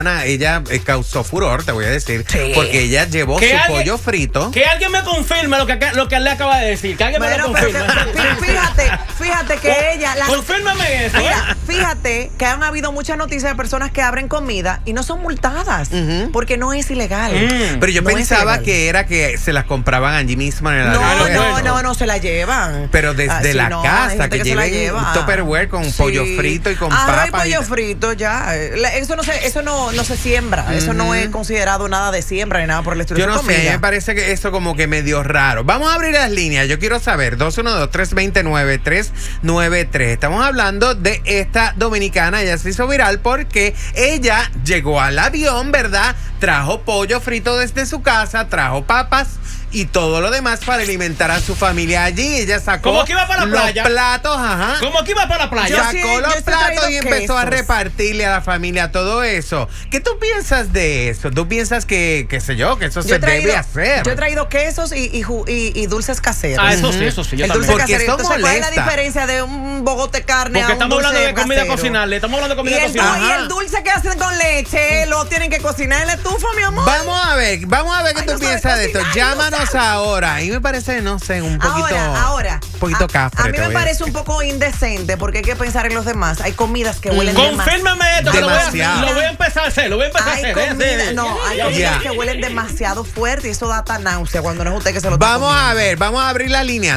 ella causó furor, te voy a decir, Sí. porque ella llevó su pollo frito. Que alguien me confirme lo que él le acaba de decir. Que alguien me lo confirme. Fíjate que ella... Confírmame eso. Mira, fíjate que han habido muchas noticias de personas que abren comida y no son multadas, porque no es ilegal. Pero yo No es pensaba ilegal. que era que se las compraban allí mismo en el aeropuerto. No se la llevan. Pero desde la hay casa, gente que se la lleven lleva. un Tupperware con pollo frito y con Arroz y papas. pollo frito, ya. Eso no se siembra. Eso no es considerado nada de siembra ni nada por el estilo. Yo no Eso es sé, comida. me parece que eso como que medio raro. Vamos a abrir las líneas. Yo quiero saber, 212-329-393. Estamos hablando de esta dominicana. Ella se hizo viral porque ella llegó al avión, ¿verdad? Trajo pollo frito desde su casa, trajo papas y todo lo demás para alimentar a su familia allí. Ella sacó ¿Cómo que iba para la playa? los platos, ajá. ¿Cómo que iba para la playa? Sacó los platos y empezó a repartirle a la familia todo eso. ¿Qué tú piensas de eso? ¿Tú piensas que, qué sé yo, que eso se debe hacer? Yo he traído quesos y dulces caseros. Eso sí, yo el también. dulce Porque casero. eso Entonces, ¿cuál es la molesta. diferencia de un bogote de carne Porque a un estamos dulce hablando de comida casero? cocinarle. Estamos hablando de comida Y cocinarle. el dulce que hacen con leche, lo tienen que cocinar en la estufa, mi amor. Vamos a ver qué Ay, tú no piensas sabe de esto. cocinar, Llámanos ahora. Y me parece, no sé, un poquito. Ahora. Un poquito cafre. A mí me parece un poco indecente porque hay que pensar en los demás. Hay comidas que huelen Confírmame esto, que Demasiado. lo voy a empezar a hacer. Hay comidas que huelen demasiado fuerte y eso da hasta náusea cuando no es usted que se lo está Vamos comiendo. a ver, vamos a abrir la línea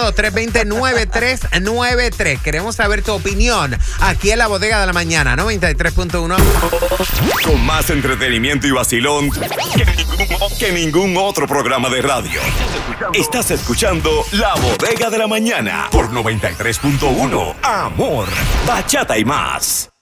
212-329-393. Queremos saber tu opinión aquí en la Bodega de la Mañana 93.1. Con más entretenimiento y vacilón que ningún otro programa de radio. Estás escuchando La Bodega de la Mañana por 93.1. Amor, bachata y más.